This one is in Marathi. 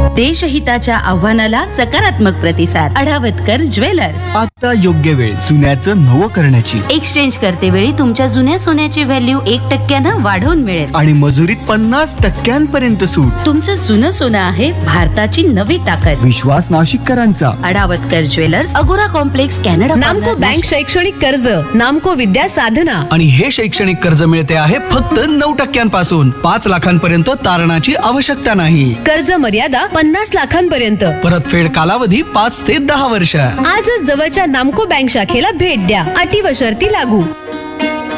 देशहिताच्या आव्हानाला सकारात्मक प्रतिसाद. अडावतकर ज्वेलर्स. आता योग्य वेळ सोन्याचं नवं करण्याची. एक्सचेंज करते वेळी तुमच्या जुन्या सोन्याची व्हॅल्यू 1% वाढवून मिळेल आणि मजुरीत 50% सूट. तुमचं जुनं सोनं आहे भारताची नवी ताकद. विश्वास नाशिककरांचा. अडावतकर ज्वेलर्स, अगोरा कॉम्प्लेक्स, कॅनडा. नामको बँक शैक्षणिक कर्ज, नामको विद्या साधना. आणि हे शैक्षणिक कर्ज मिळते आहे फक्त 9% 5 लाखांपर्यंत तारणाची आवश्यकता नाही. कर्ज मर्यादा 50 लाखांपर्यंत. परतफेड कालावधी 5 ते 10 वर्ष. आजच जवळच्या नामको बँक शाखेला भेट द्या. अटी व शर्ती लागू.